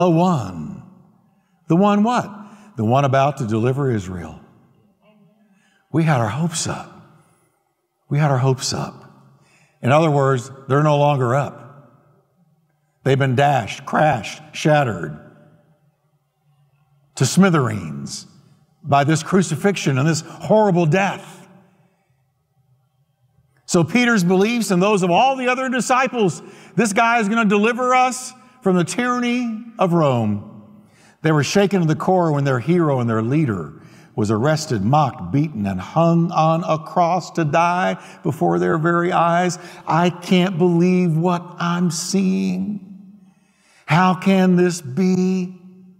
The one. The one what? The one about to deliver Israel. We had our hopes up. We had our hopes up. In other words, they're no longer up. They've been dashed, crashed, shattered to smithereens by this crucifixion and this horrible death. So Peter's beliefs and those of all the other disciples, this guy is going to deliver us from the tyranny of Rome. They were shaken to the core when their hero and their leader was arrested, mocked, beaten, and hung on a cross to die before their very eyes. I can't believe what I'm seeing. How can this be?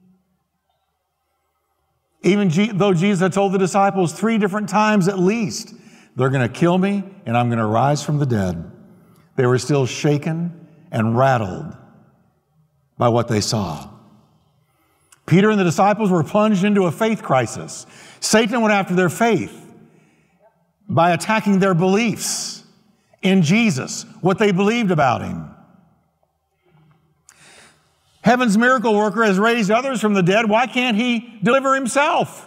Even though Jesus had told the disciples 3 different times at least, they're going to kill me and I'm going to rise from the dead, they were still shaken and rattled by what they saw. Peter and the disciples were plunged into a faith crisis. Satan went after their faith by attacking their beliefs in Jesus, what they believed about him. Heaven's miracle worker has raised others from the dead. Why can't he deliver himself?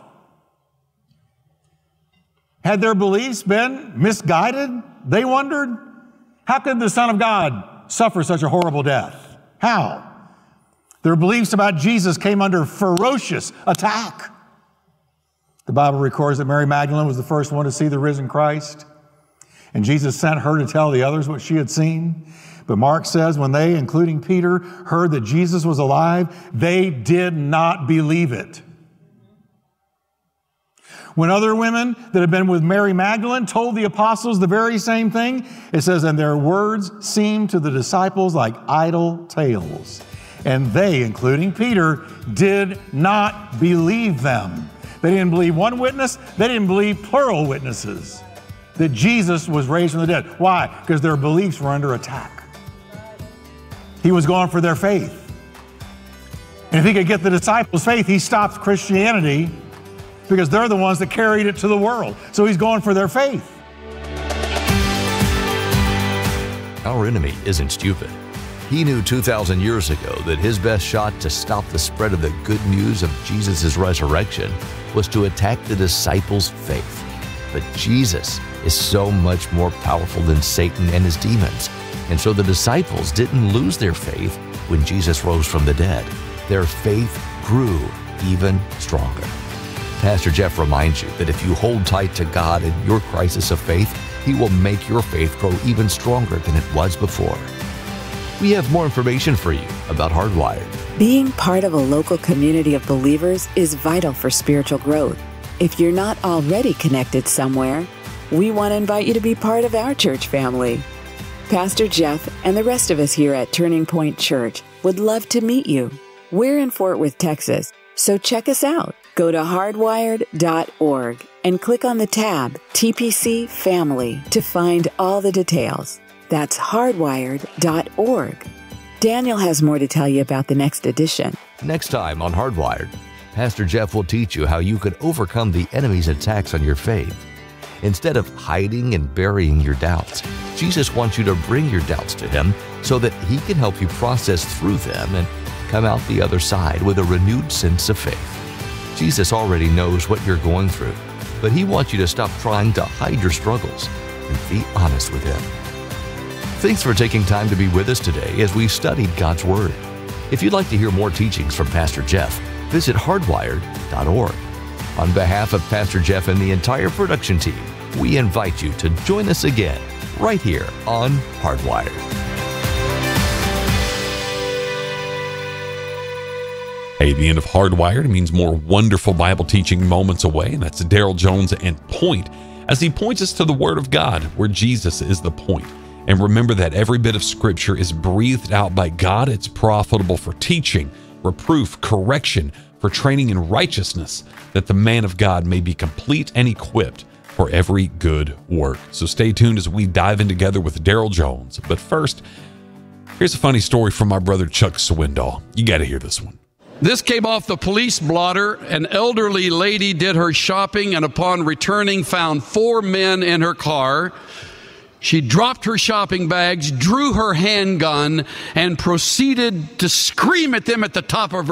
Had their beliefs been misguided? They wondered, how could the Son of God suffer such a horrible death? How? Their beliefs about Jesus came under ferocious attack. The Bible records that Mary Magdalene was the first one to see the risen Christ, and Jesus sent her to tell the others what she had seen. But Mark says when they, including Peter, heard that Jesus was alive, they did not believe it. When other women that had been with Mary Magdalene told the apostles the very same thing, it says, and their words seemed to the disciples like idle tales. And they, including Peter, did not believe them. They didn't believe one witness. They didn't believe plural witnesses that Jesus was raised from the dead. Why? Because their beliefs were under attack. He was going for their faith. And if he could get the disciples' faith, he stopped Christianity because they're the ones that carried it to the world. So he's going for their faith. Our enemy isn't stupid. He knew 2,000 years ago that his best shot to stop the spread of the good news of Jesus' resurrection was to attack the disciples' faith. But Jesus is so much more powerful than Satan and his demons. And so the disciples didn't lose their faith when Jesus rose from the dead. Their faith grew even stronger. Pastor Jeff reminds you that if you hold tight to God in your crisis of faith, He will make your faith grow even stronger than it was before. We have more information for you about Hardwired. Being part of a local community of believers is vital for spiritual growth. If you're not already connected somewhere, we want to invite you to be part of our church family. Pastor Jeff and the rest of us here at Turning Point Church would love to meet you. We're in Fort Worth, Texas, so check us out. Go to hardwired.org and click on the tab TPC Family to find all the details. That's hardwired.org. Daniel has more to tell you about the next edition. Next time on Hardwired, Pastor Jeff will teach you how you could overcome the enemy's attacks on your faith. Instead of hiding and burying your doubts, Jesus wants you to bring your doubts to Him so that He can help you process through them and come out the other side with a renewed sense of faith. Jesus already knows what you're going through, but He wants you to stop trying to hide your struggles and be honest with Him. Thanks for taking time to be with us today as we studied God's Word. If you'd like to hear more teachings from Pastor Jeff, visit hardwired.org. On behalf of Pastor Jeff and the entire production team, we invite you to join us again right here on Hardwired. Hey, the end of Hardwired means more wonderful Bible teaching moments away, and that's Daryl Jones and Point, as he points us to the Word of God, where Jesus is the point. And remember that every bit of Scripture is breathed out by God. It's profitable for teaching, reproof, correction, for training in righteousness, that the man of God may be complete and equipped for every good work. So stay tuned as we dive in together with Daryl Jones. But first, here's a funny story from my brother Chuck Swindoll. You got to hear this one. This came off the police blotter. An elderly lady did her shopping and upon returning found 4 men in her car. She dropped her shopping bags, drew her handgun, and proceeded to scream at them at the top of her